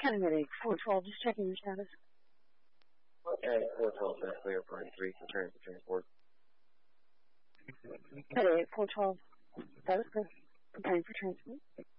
Kennedy, 412, just checking your status. Okay, 412, that's clear for 3 for transport. Kennedy, 412, status clear. Preparing for transport.